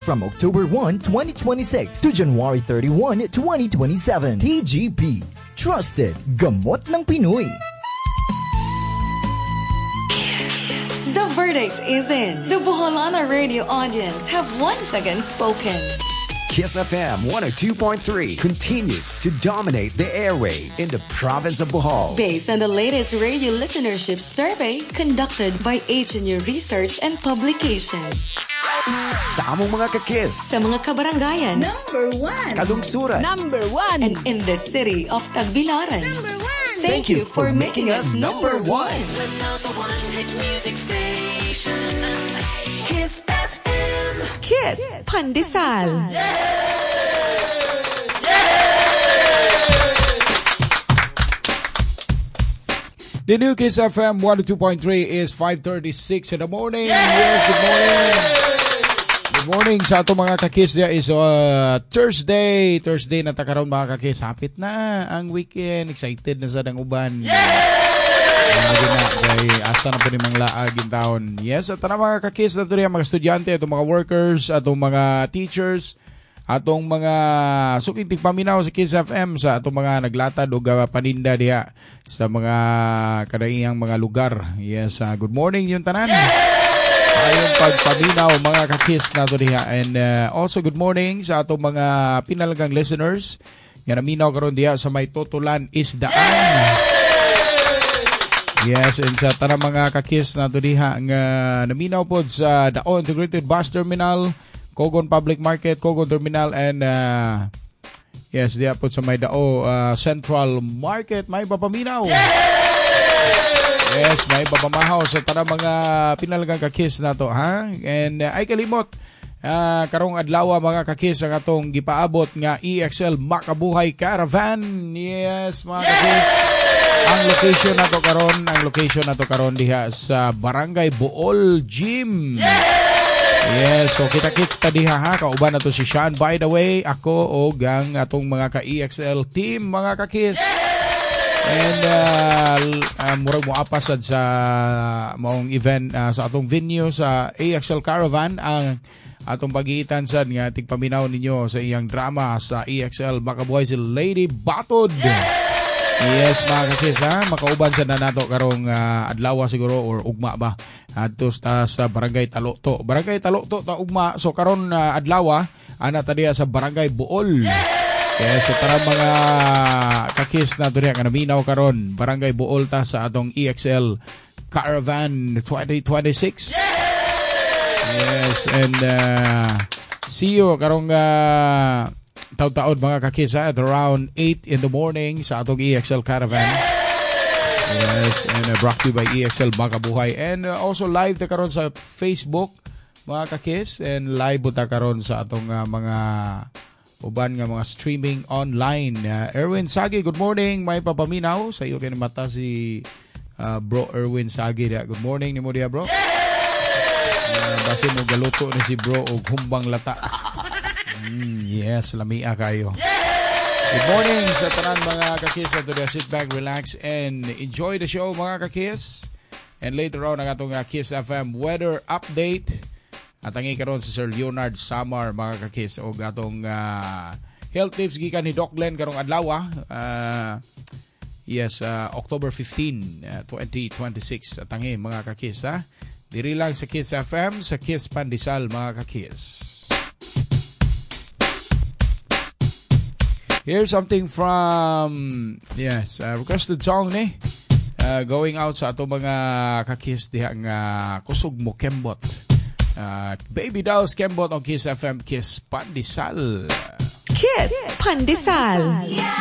From October 1, 2026 to January 31, 2027. TGP. Trusted. Gamot ng Pinoy. The verdict is in. The Boholana radio audience have once again spoken. Kiss FM 102.3 continues to dominate the airwaves in the province of Bohol. Based on the latest radio listenership survey conducted by HNU Research and Publications. Sa among mga kakis. Sa mga kabarangayan. Number 1. Kalungsuran. Number 1. And in the city of Tagbilaran. Number 1. Thank you for making us number 1. The number 1 hit music station. Kiss FM. Kiss Pandesal. The new Kiss FM 102.3 is 5:36 in the morning. Yes, good morning. Good morning sa ato mga kakis. Dia is Thursday. Thursday na takaroon mga kakis. Hapit na ang weekend. Excited na sa dang uban. Kay asa na po ni mga laag in town. Yes, at na mga kakis na ito mga estudyante, atong mga workers, atong mga teachers, atong mga sukintig paminaw sa Kiss FM, sa atong mga naglatad o paninda diha sa mga kadaiyang mga lugar. Yes, good morning yung tanan. Ayong pagpaminaw mga kakis na ito diha. And also good morning sa atong mga pinalagang listeners nga naminaw karon diha sa may Tutulan Isdaan. Yes, and sa tanang mga kakis na ito diha nga naminaw po sa Dao Integrated Bus Terminal, Cogon Public Market, Cogon Terminal, and yes, diya po sa may Dao Central Market, may papaminaw. Yes, may papamahaw sa tanang mga pinalagang kakis na to, ha? And ay kalimot, karong adlaw mga kakis ang atong gipaabot nga EXL Makabuhay Caravan. Yes, mga kakis. Ang location na to karon diha sa Barangay Bool Gym. Yes, so kita-kits ta diha ha, kauban na to si Sean. By the way, ako o gang atong mga ka-EXL team mga kakis. And murag mo apasad sa maong event sa atong venue sa EXL Caravan ang atong pagitan sad nga tigpaminaw ninyo sa iyang drama sa EXL Makabuhay si Lady Batod. Yes, mga kakis ha, makauban sa na nato karong adlaw siguro or ugma ba adto sa Barangay Talokto. Barangay Talokto ta ugma, so karon adlaw ana ta diha sa Barangay Bool. Yes, sa tara mga kakis na diha nga naminaw karon Barangay Bool ta sa atong EXL Caravan 2026. Yes, and see you karong taon-taon mga kakis at around 8 in the morning sa atong EXL Caravan. Yes, and brought to you by EXL Makabuhay. And also live ta karon sa Facebook mga kakis, and live ta karon sa atong mga uban nga mga streaming online. Erwin Sagi, good morning. May papaminaw sa iyo kay mata si Bro Erwin Sagi. Good morning nimo dia bro. Basi mo galuto ni si bro og humbang lata. Yes, lamia kayo. Good morning sa tanan mga kakis. Sit back, relax, and enjoy the show mga kakis. And later on, ang atong Kiss FM weather update. At ang ikaroon si Sir Leonard Samar mga kakis. O atong health tips gikan ni Doc Glenn karong adlaw. Yes, October 15, 2026. At ang mga kakis ha. Diri lang sa Kiss FM, sa Kiss Pandesal mga kakis. Here's something from, yes, requested song ni. Going out sa ato mga kakis diha nga kusog mo kembot. Baby Dolls Kembot on Kiss FM, Kiss Pandesal. Kiss Pandesal.